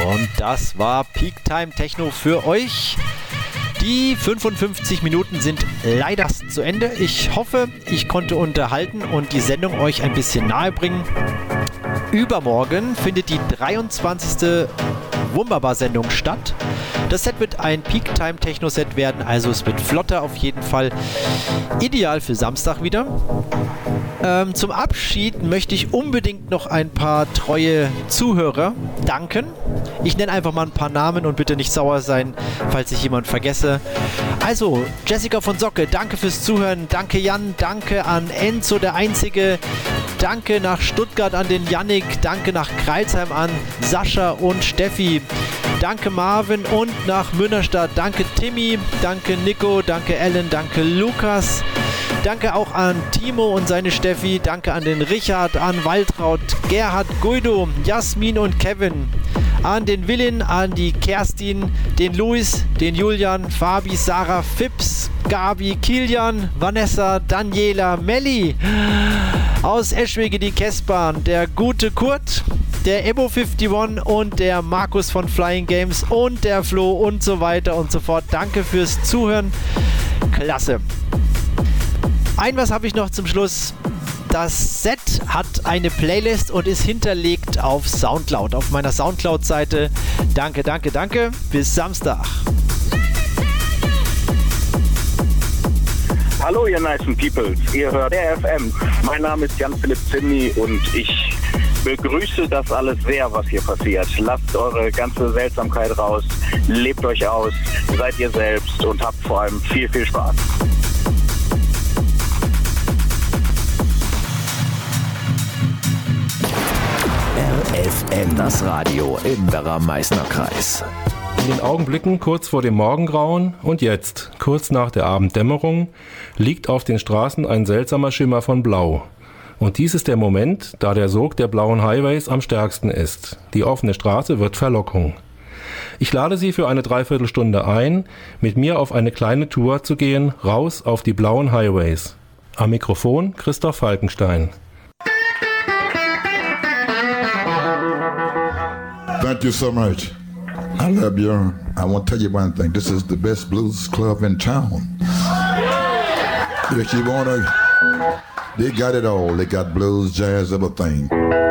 Und das war Peak Time Techno für euch. Die 55 Minuten sind leider zu Ende. Ich hoffe, ich konnte unterhalten und die Sendung euch ein bisschen nahe bringen. Übermorgen findet die 23. Wunderbar-Sendung statt. Das Set wird ein Peak-Time-Techno-Set werden, also es wird flotter auf jeden Fall. Ideal für Samstag wieder. Zum Abschied möchte ich unbedingt noch ein paar treue Zuhörer danken. Ich nenne einfach mal ein paar Namen und bitte nicht sauer sein, falls ich jemanden vergesse. Also, Jessica von Socke, danke fürs Zuhören. Danke Jan, danke an Enzo, der Einzige. Danke nach Stuttgart an den Yannick. Danke nach Kreilsheim an Sascha und Steffi. Danke Marvin und nach Münnerstadt. Danke Timmy, danke Nico, danke Ellen, danke Lukas. Danke auch an Timo und seine Steffi. Danke an den Richard, an Waltraud, Gerhard, Guido, Jasmin und Kevin. An den Willin, an die Kerstin, den Luis, den Julian, Fabi, Sarah, Fips, Gabi, Kilian, Vanessa, Daniela, Melli. Aus Eschwege die Kespan, der gute Kurt, der Ebo51 und der Markus von Flying Games und der Flo und so weiter und so fort. Danke fürs Zuhören. Klasse. Was habe ich noch zum Schluss. Das Set hat eine Playlist und ist hinterlegt auf Soundcloud, auf meiner Soundcloud-Seite. Danke, danke, danke. Bis Samstag. Hallo ihr nicen Peoples, ihr hört RFM. Mein Name ist Jan-Philipp Zimny und ich begrüße das alles sehr, was hier passiert. Lasst eure ganze Seltsamkeit raus, lebt euch aus, seid ihr selbst und habt vor allem viel, viel Spaß. RFM, das Radio im Werra-Meißner-Kreis. In den Augenblicken kurz vor dem Morgengrauen und jetzt, kurz nach der Abenddämmerung, liegt auf den Straßen ein seltsamer Schimmer von Blau. Und dies ist der Moment, da der Sog der blauen Highways am stärksten ist. Die offene Straße wird Verlockung. Ich lade Sie für eine Dreiviertelstunde ein, mit mir auf eine kleine Tour zu gehen, raus auf die blauen Highways. Am Mikrofon Christoph Falkenstein. Thank you so much. I love you. I want to tell you one thing. This is the best blues club in town. If you wanna, they got it all. They got blues, jazz, everything.